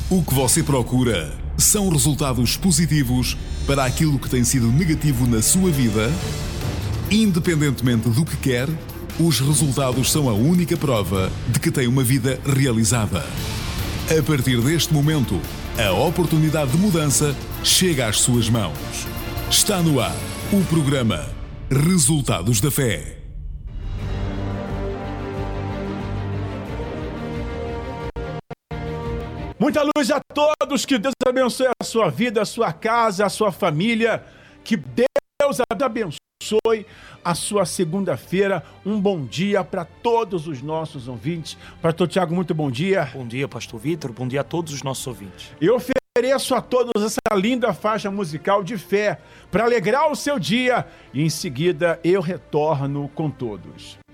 O que você procura são resultados positivos para aquilo que tem sido negativo na sua vida? Independentemente do que quer, os resultados são a única prova de que tem uma vida realizada. A partir deste momento, a oportunidade de mudança chega às suas mãos. Está no ar o programa Resultados da Fé. Muita luz a todos, que Deus abençoe a sua vida, a sua casa, a sua família, que Deus abençoe a sua segunda-feira. Um bom dia para todos os nossos ouvintes. Pastor Tiago, muito bom dia. Bom dia, Pastor Vitor, bom dia a todos os nossos ouvintes. Eu ofereço a todos essa linda faixa musical de fé para alegrar o seu dia e em seguida eu retorno com todos.